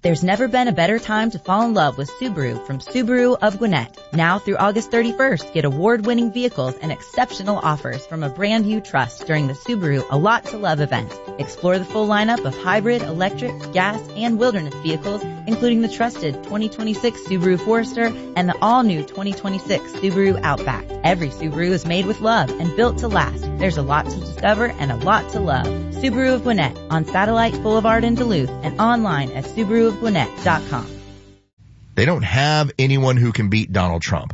There's never been a better time to fall in love with Subaru from Subaru of Gwinnett. Now through August 31st, get award-winning vehicles and exceptional offers from a brand you trust during the Subaru A Lot to Love event. Explore the full lineup of hybrid, electric, gas, and wilderness vehicles, including the trusted 2026 Subaru Forester and the all-new 2026 Subaru Outback. Every Subaru is made with love and built to last. There's a lot to discover and a lot to love. Subaru of Gwinnett on Satellite Boulevard in Duluth and online at SubaruofGwinnett.com. They don't have anyone who can beat Donald Trump.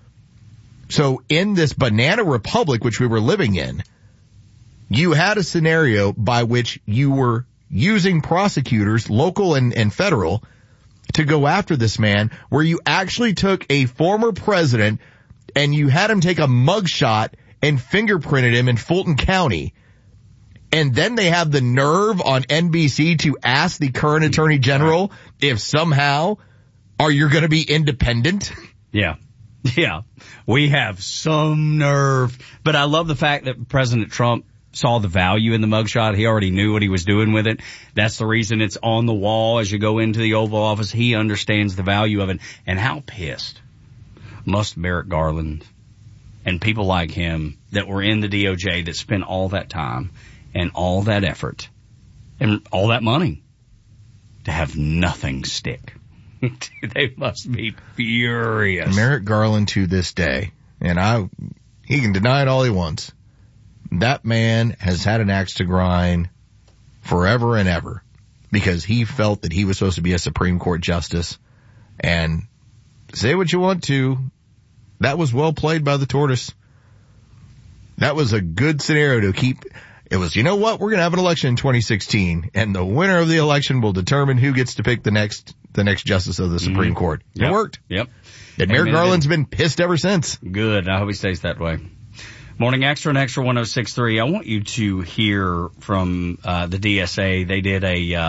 So in this banana republic which we were living in, you had a scenario by which you were using prosecutors, local and federal, to go after this man, where you actually took a former president and you had him take a mugshot and fingerprinted him in Fulton County. And then they have the nerve on NBC to ask the current attorney general if somehow are you going to be independent? Yeah. Yeah. We have some nerve. But I love the fact that President Trump saw the value in the mugshot. He already knew what he was doing with it. That's the reason it's on the wall as you go into the Oval Office. He understands the value of it. And how pissed must Merrick Garland and people like him that were in the DOJ that spent all that time and all that effort and all that money to have nothing stick. They must be furious. Merrick Garland to this day, and he can deny it all he wants, that man has had an axe to grind forever and ever because he felt that he was supposed to be a Supreme Court justice. And say what you want to, that was well played by the tortoise. That was a good scenario to keep. It was, you know what, we're going to have an election in 2016, and the winner of the election will determine who gets to pick the next justice of the Supreme Court. It worked. Yep. And Merrick Garland's been pissed ever since. Good. I hope he stays that way. Morning Extra and Extra 106.3. I want you to hear from the DSA. They did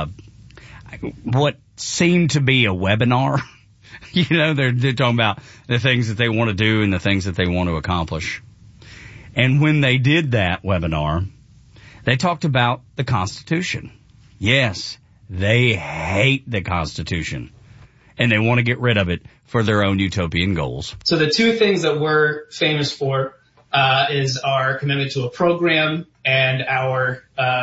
what seemed to be a webinar. You know, they're talking about the things that they want to do and the things that they want to accomplish. And when they did that webinar, they talked about the Constitution. Yes, they hate the Constitution, and they want to get rid of it for their own utopian goals. So the two things that we're famous for is our commitment to a program and our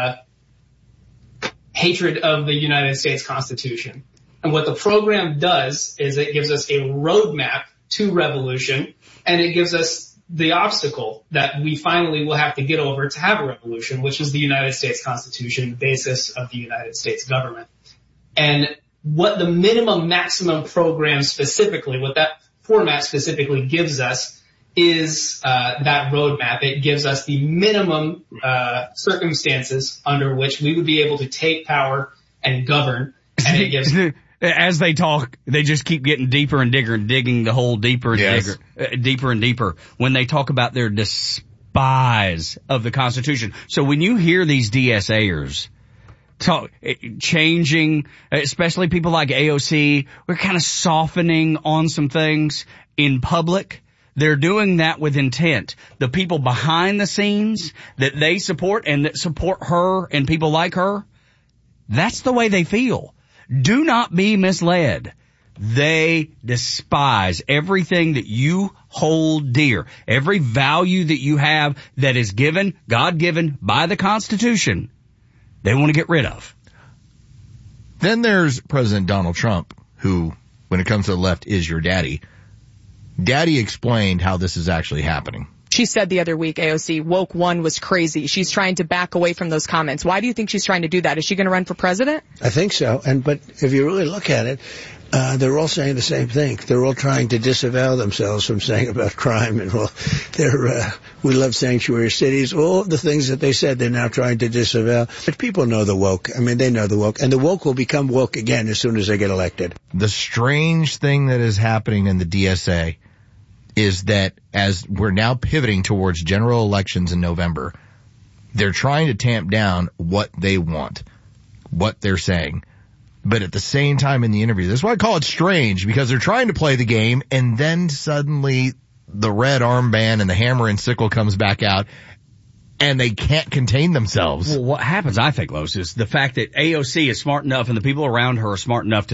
hatred of the United States Constitution. And what the program does is it gives us a roadmap to revolution, and it gives us the obstacle that we finally will have to get over to have a revolution, which is the United States Constitution, the basis of the United States government. And what the minimum maximum program specifically, what that format specifically gives us is that roadmap. It gives us the minimum circumstances under which we would be able to take power and govern. And it gives as they talk, they just keep getting deeper and digger, digging the hole deeper and deeper and deeper when they talk about their despise of the Constitution. So when you hear these DSAers changing, especially people like AOC, we're kind of softening on some things in public. They're doing that with intent. The people behind the scenes that they support and that support her and people like her, that's the way they feel. Do not be misled. They despise everything that you hold dear, every value that you have that is given, God-given by the Constitution, they want to get rid of. Then there's President Donald Trump, who, when it comes to the left, is your daddy. Daddy explained how this is actually happening. She said the other week, AOC, woke one was crazy. She's trying to back away from those comments. Why do you think she's trying to do that? Is she going to run for president? I think so. But if you really look at it, they're all saying the same thing. They're all trying to disavow themselves from saying about crime and we love sanctuary cities. All of the things that they said, they're now trying to disavow. But people know the woke. I mean, they know the woke. And the woke will become woke again as soon as they get elected. The strange thing that is happening in the DSA is that as we're now pivoting towards general elections in November, they're trying to tamp down what they want, what they're saying. But at the same time in the interview, that's why I call it strange, because they're trying to play the game, and then suddenly the red armband and the hammer and sickle comes back out, and they can't contain themselves. Well, what happens, I think, Los, is the fact that AOC is smart enough and the people around her are smart enough to